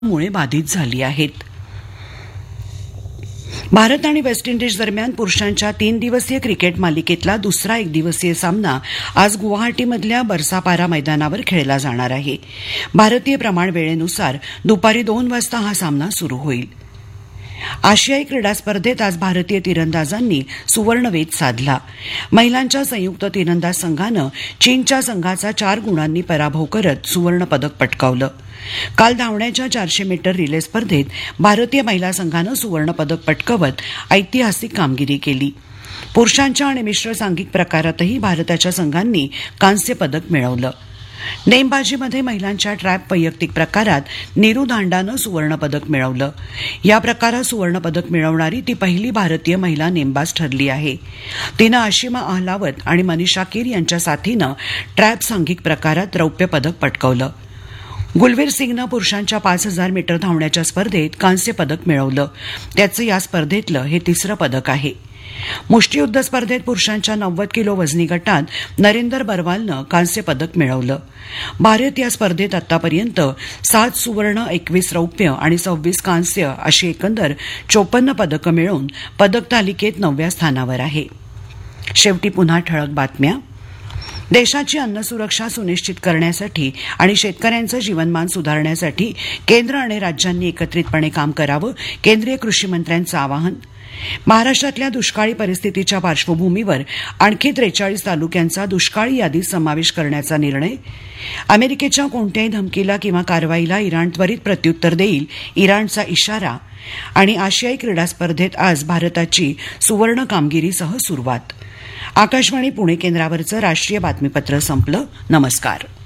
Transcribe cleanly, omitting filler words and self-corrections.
मुळे बाधित झाली आहेत. भारत आणि वेस्ट इंडिज दरम्यान पुरुषांच्या 3 दिवसीय क्रिकेट मालिकेतला दुसरा एकदिवसीय सामना आज गुवाहाटीमधल्या बरसापारा मैदानावर खेळला जाणार आहे. भारतीय प्रमाण वेळेनुसार दुपारी 2 वाजता हा सामना सुरू होईल. आशियाई क्रीडा स्पर्धेत आज भारतीय तिरंदाजांनी सुवर्णवेध साधला. महिलांच्या संयुक्त तिरंदाज संघानं चीनच्या संघाचा 4 गुणांनी पराभव करत सुवर्ण पदक पटकावलं. काल धावण्याच्या 400 मीटर रिले स्पर्धेत भारतीय महिला संघानं सुवर्ण पदक पटकावत ऐतिहासिक कामगिरी केली. पुरुषांच्या आणि मिश्र सांघिक प्रकारातही भारताच्या संघांनी कांस्य पदक मिळवलं. नेमबाजीमध्ये महिलांच्या ट्रॅप वैयक्तिक प्रकारात नीरू दांडानं सुवर्ण पदक मिळवलं. या प्रकारात सुवर्ण पदक मिळवणारी ती पहिली भारतीय महिला नेमबाज ठरली आहे. तिनं आशिमा अहलावत आणि मनीषा कीर यांच्या साथीनं ट्रॅप सांघिक प्रकारात रौप्य पदक पटकावलं. गुलवीर सिंगनं पुरुषांच्या 5000 मीटर धावण्याच्या स्पर्धेत कांस्य पदक मिळवलं. त्याचं या स्पर्धेतलं हे तिसरं पदक आहे. मुष्टियुद्ध स्पर्धेत पुरुषांच्या 90 किलो वजनी गटात नरेंदर बरवालनं कांस्य पदक मिळवलं. भारत या स्पर्धेत आतापर्यंत 7 सुवर्ण, 21 रौप्य आणि 26 कांस्य अशी एकंदर 54 पदकं मिळवून पदक तालिकेत 9व्या स्थानावर आहे. शेवटी पुन्हा ठळक बातम्या. देशाची अन्नसुरक्षा सुनिश्चित करण्यासाठी आणि शेतकऱ्यांचं जीवनमान सुधारण्यासाठी केंद्र आणि राज्यांनी एकत्रितपणे काम करावं, केंद्रीय कृषी मंत्र्यांचं आवाहन. महाराष्ट्रातल्या दुष्काळी परिस्थितीच्या पार्श्वभूमीवर आणखी 43 तालुक्यांचा दुष्काळी यादीत समावेश करण्याचा निर्णय. अमेरिकेच्या कोणत्याही धमकीला किंवा कारवाईला इराण त्वरित प्रत्युत्तर देईल, इराणचा इशारा. आणि आशियाई क्रीडा स्पर्धेत आज भारताची सुवर्ण कामगिरीसह सुरुवात. आकाशवाणी पुणे केंद्रावरचं राष्ट्रीय बातमीपत्र संपलं. नमस्कार.